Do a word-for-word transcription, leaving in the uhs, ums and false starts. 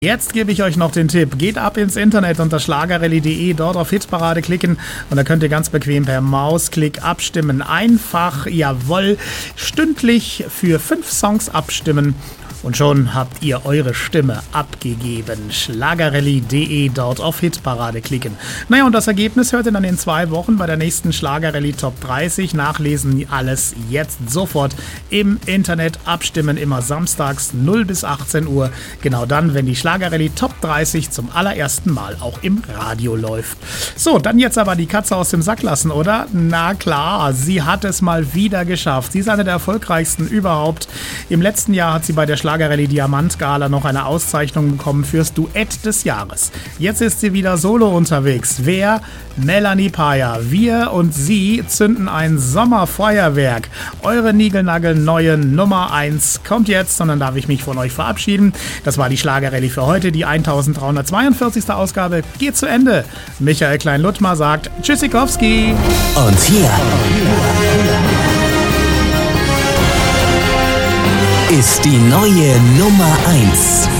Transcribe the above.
Jetzt gebe ich euch noch den Tipp. Geht ab ins Internet unter schlagerrallye punkt de, dort auf Hitparade klicken und da könnt ihr ganz bequem per Mausklick abstimmen. Einfach, jawohl, stündlich für fünf Songs abstimmen und schon habt ihr eure Stimme abgegeben. schlagerrallye punkt de, dort auf Hitparade klicken. Naja, und das Ergebnis hört ihr dann in zwei Wochen bei der nächsten Schlagerrallye Top dreißig. Nachlesen alles jetzt sofort im Internet. Abstimmen immer samstags null bis achtzehn Uhr. Genau dann, wenn die Schlagerrallye Top dreißig zum allerersten Mal auch im Radio läuft. So, dann jetzt aber die Katze aus dem Sack lassen, oder? Na klar, sie hat es mal wieder geschafft. Sie ist eine der erfolgreichsten überhaupt. Im letzten Jahr hat sie bei der Schlagerrallye Diamant Gala noch eine Auszeichnung bekommen fürs Duett des Jahres. Jetzt ist sie wieder solo unterwegs. Wer? Melanie Paya. Wir und sie zünden ein Sommerfeuerwerk. Eure niegelnagelneue Nummer eins kommt jetzt und dann darf ich mich von euch verabschieden. Das war die Schlagerrallye für heute. Die eintausenddreihundertzweiundvierzigste Ausgabe geht zu Ende. Michael Klein-Luttmer sagt Tschüssikowski. Und hier ist die neue Nummer eins.